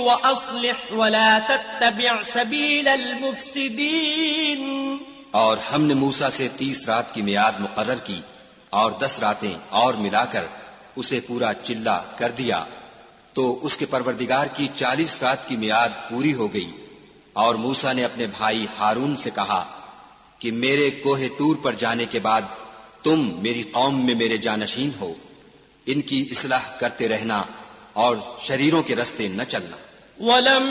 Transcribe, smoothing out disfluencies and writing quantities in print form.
वअस्लिह वला तत्तबि' सबीलल मुफ्सिदीन। और हमने मूसा से 30 रात की मियाद मुकर्रर की और 10 रातें और मिलाकर उसे पूरा चिल्ला कर दिया, तो उसके परवरदिगार की 40 रात की मियाद पूरी हो गई। और मूसा ने अपने भाई हारून से कहा कि मेरे कोहे तूर पर जाने के बाद तुम मेरी कौम में मेरे जानशीन हो, इनकी इस्लाह करते रहना और शरीरों के रास्ते न चलना।